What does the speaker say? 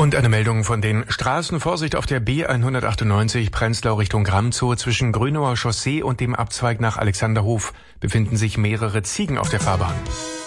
Und eine Meldung von den Straßen. Vorsicht auf der B198 Prenzlau Richtung Grammzow. Zwischen Grünauer Chaussee und dem Abzweig nach Alexanderhof befinden sich mehrere Ziegen auf der Fahrbahn.